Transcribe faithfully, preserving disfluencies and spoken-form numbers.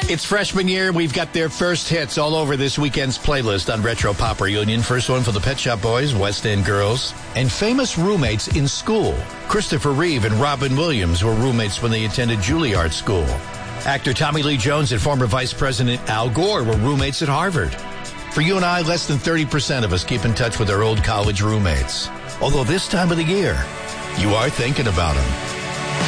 It's freshman year. We've got their first hits all over this weekend's playlist on Retro Pop Reunion. First one for the Pet Shop Boys, West End Girls, and famous roommates in school. Christopher Reeve and Robin Williams were roommates when they attended Juilliard School. Actor Tommy Lee Jones and former Vice President Al Gore were roommates at Harvard. For you and I, less than thirty percent of us keep in touch with our old college roommates. Although this time of the year, you are thinking about them.